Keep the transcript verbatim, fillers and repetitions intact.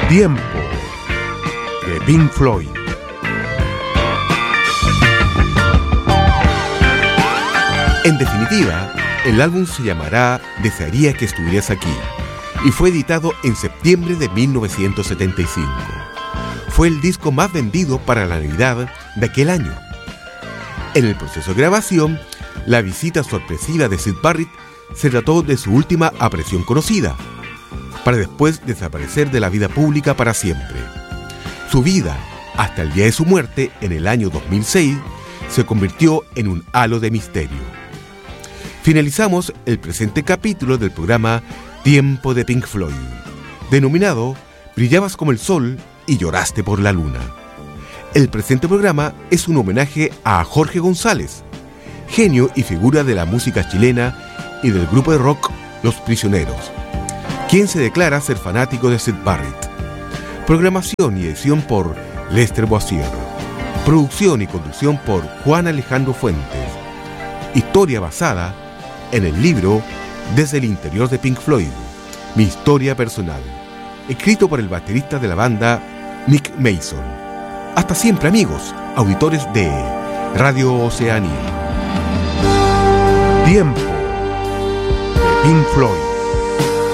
Tiempo de Pink Floyd. En definitiva, el álbum se llamará Desearía que estuvieras aquí y fue editado en septiembre de mil novecientos setenta y cinco. Fue el disco más vendido para la Navidad de aquel año. En el proceso de grabación, la visita sorpresiva de Syd Barrett se trató de su última aparición conocida, para después desaparecer de la vida pública para siempre. Su vida, hasta el día de su muerte, en el año dos mil seis, se convirtió en un halo de misterio. Finalizamos el presente capítulo del programa Tiempo de Pink Floyd, denominado Brillabas como el sol y lloraste por la luna. El presente programa es un homenaje a Jorge González, genio y figura de la música chilena y del grupo de rock Los Prisioneros, quien se declara ser fanático de Syd Barrett. Programación y edición por Lester Boissier. Producción y conducción por Juan Alejandro Fuentes. Historia basada en el libro Desde el interior de Pink Floyd, mi historia personal, escrito por el baterista de la banda, Nick Mason. Hasta siempre, amigos, auditores de Radio Oceanía. Tiempo de Pink Floyd.